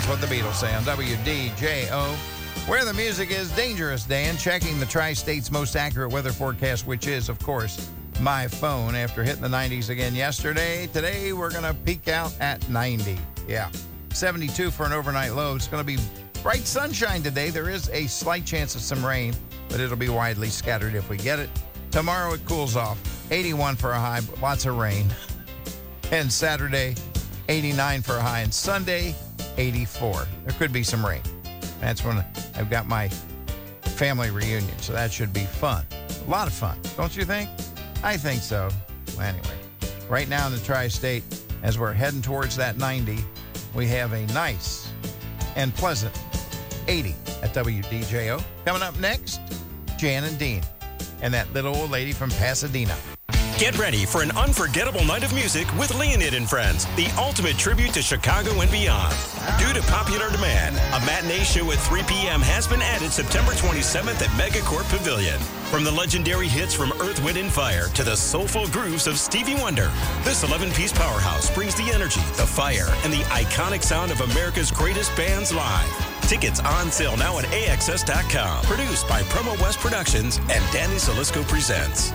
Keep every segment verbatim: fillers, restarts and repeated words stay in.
That's what the Beatles say on W D J O. Where the music is dangerous, Dan. Checking the Tri-State's most accurate weather forecast, which is, of course, my phone. After hitting the nineties again yesterday, today we're going to peak out at ninety. Yeah. seventy-two for an overnight low. It's going to be bright sunshine today. There is a slight chance of some rain, but it'll be widely scattered if we get it. Tomorrow it cools off. eighty-one for a high, but lots of rain. And Saturday, eighty-nine for a high. And Sunday, eighty-four. There could be some rain. That's when I've got my family reunion, so that should be fun. A lot of fun, don't you think? I think so. Well, anyway, right now in the Tri-State, as we're heading towards that ninety, we have a nice and pleasant eighty at W D J O. Coming up next, Jan and Dean and that little old lady from Pasadena. Get ready for an unforgettable night of music with Leonid and Friends, the ultimate tribute to Chicago and beyond. Due to popular demand, a matinee show at three p.m. has been added September twenty-seventh at Megacorp Pavilion. From the legendary hits from Earth, Wind, and Fire to the soulful grooves of Stevie Wonder, this eleven-piece powerhouse brings the energy, the fire, and the iconic sound of America's greatest bands live. Tickets on sale now at A X S dot com. Produced by Promo West Productions and Danny Salisco Presents.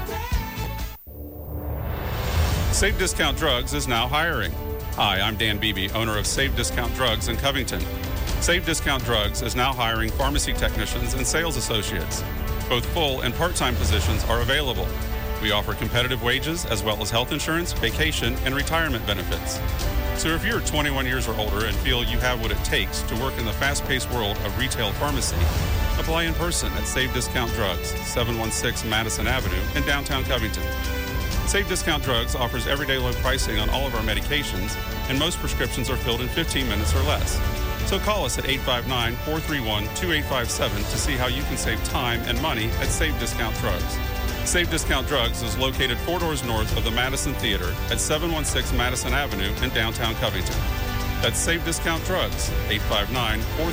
Save Discount Drugs is now hiring. Hi, I'm Dan Beebe, owner of Save Discount Drugs in Covington. Save Discount Drugs is now hiring pharmacy technicians and sales associates. Both full and part-time positions are available. We offer competitive wages as well as health insurance, vacation, and retirement benefits. So if you're twenty-one years or older and feel you have what it takes to work in the fast-paced world of retail pharmacy, apply in person at Save Discount Drugs, seven one six Madison Avenue in downtown Covington. Save Discount Drugs offers everyday low pricing on all of our medications, and most prescriptions are filled in fifteen minutes or less. So call us at eight five nine, four three one, two eight five seven to see how you can save time and money at Save Discount Drugs. Save Discount Drugs is located four doors north of the Madison Theater at seven one six Madison Avenue in downtown Covington. That's Save Discount Drugs, eight five nine, four